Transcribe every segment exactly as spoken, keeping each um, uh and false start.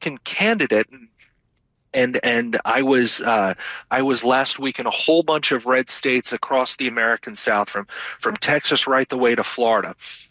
Republican candidate, and and I was uh, I was last week in a whole bunch of red states across the American South, from from Texas right the way to Florida,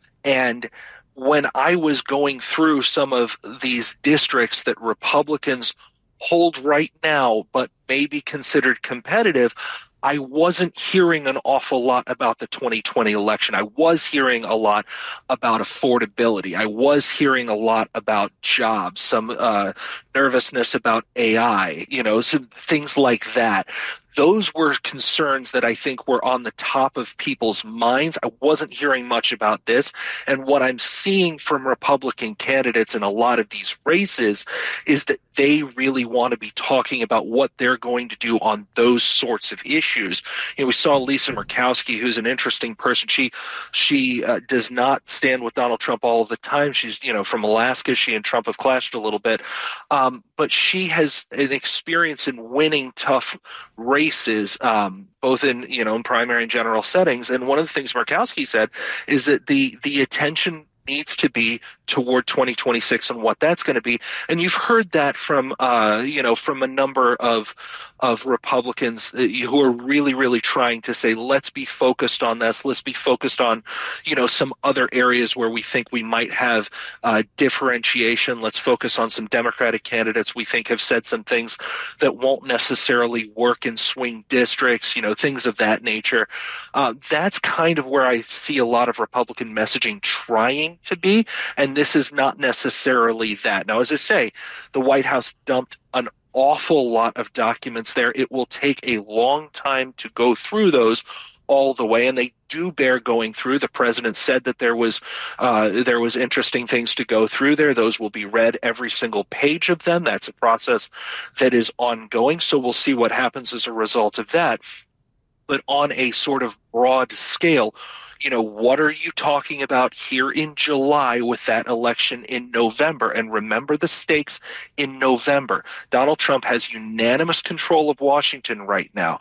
and when I was going through some of these districts that Republicans hold right now but may be considered competitive, I wasn't hearing an awful lot about the twenty twenty election. I was hearing a lot about affordability. I was hearing a lot about jobs, some uh, nervousness about A I, you know, some things like that. Those were concerns that I think were on the top of people's minds. I wasn't hearing much about this. And what I'm seeing from Republican candidates in a lot of these races is that they really want to be talking about what they're going to do on those sorts of issues. You know, we saw Lisa Murkowski, who's an interesting person. She she uh, does not stand with Donald Trump all of the time. She's, you know, from Alaska. She and Trump have clashed a little bit. Um, but she has an experience in winning tough races. Races, um, both in, you know, in primary and general settings. And one of the things Murkowski said is that the the attention needs to be toward twenty twenty-six and what that's going to be. And you've heard that from, uh, you know, from a number of of Republicans who are really, really trying to say, let's be focused on this. Let's be focused on, you know, some other areas where we think we might have uh, differentiation. Let's focus on some Democratic candidates we think have said some things that won't necessarily work in swing districts, you know, things of that nature. Uh, that's kind of where I see a lot of Republican messaging trying to be. And this is not necessarily that. Now, as I say, the White House dumped an awful lot of documents there. It will take a long time to go through those all the way, and they do bear going through. The president said that there was uh, there was interesting things to go through there. Those will be read, every single page of them. That's a process that is ongoing, so we'll see what happens as a result of that. But on a sort of broad scale, you know, what are you talking about here in July with that election in November? And remember the stakes in November. Donald Trump has unanimous control of Washington right now.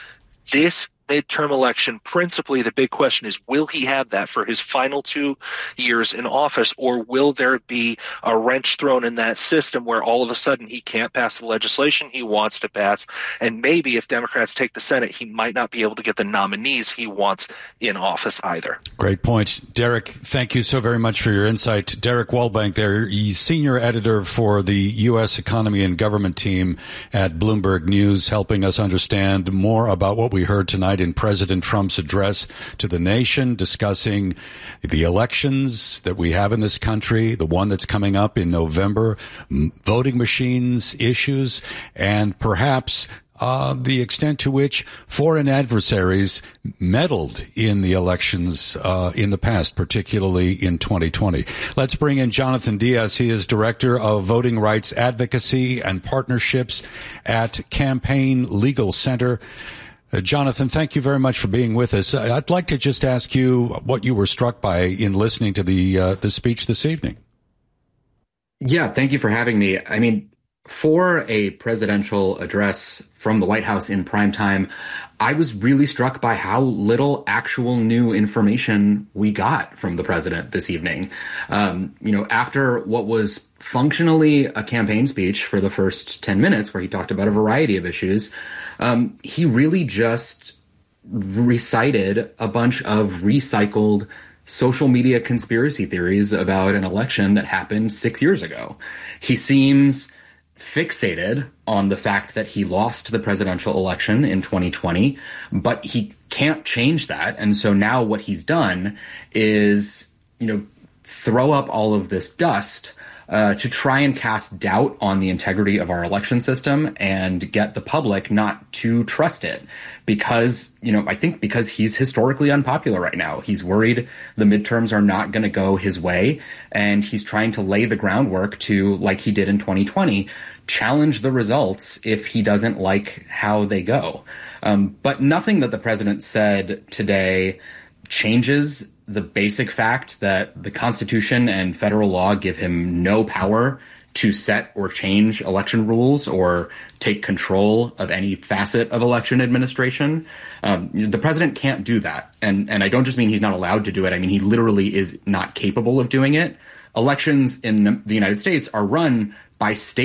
This midterm election, principally the big question is, will he have that for his final two years in office, or will there be a wrench thrown in that system where all of a sudden he can't pass the legislation he wants to pass, and maybe if Democrats take the Senate, he might not be able to get the nominees he wants in office either. Great point. Derek, thank you so very much for your insight. Derek Wallbank there, he's senior editor for the U S Economy and Government team at Bloomberg News, helping us understand more about what we heard tonight in President Trump's address to the nation, discussing the elections that we have in this country, the one that's coming up in November, voting machines issues, and perhaps uh, the extent to which foreign adversaries meddled in the elections uh, in the past, particularly in twenty twenty. Let's bring in Jonathan Diaz. He is Director of Voting Rights Advocacy and Partnerships at Campaign Legal Center. Uh, Jonathan, thank you very much for being with us. I'd like to just ask you what you were struck by in listening to the uh, the speech this evening. Yeah, thank you for having me. I mean, for a presidential address from the White House in prime time, I was really struck by how little actual new information we got from the president this evening. Um, you know, after what was functionally a campaign speech for the first ten minutes, where he talked about a variety of issues, um, he really just recited a bunch of recycled social media conspiracy theories about an election that happened six years ago. He seems fixated on the fact that he lost the presidential election in twenty twenty, but he can't change that. And so now what he's done is, you know, throw up all of this dust uh, to try and cast doubt on the integrity of our election system and get the public not to trust it. Because, you know, I think because he's historically unpopular right now. He's worried the midterms are not going to go his way, and he's trying to lay the groundwork to, like he did in twenty twenty, challenge the results if he doesn't like how they go. Um, but nothing that the president said today changes the basic fact that the Constitution and federal law give him no power to set or change election rules or take control of any facet of election administration. Um, the president can't do that. And, and I don't just mean he's not allowed to do it. I mean, he literally is not capable of doing it. Elections in the United States are run by state